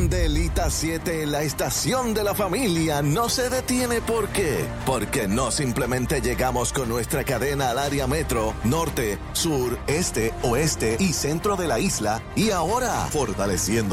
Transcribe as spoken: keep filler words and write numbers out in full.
Delita siete, la estación de la familia, no se detiene. ¿Por qué? Porque no simplemente llegamos con nuestra cadena al área metro, norte, sur, este, oeste y centro de la isla, y ahora fortaleciendo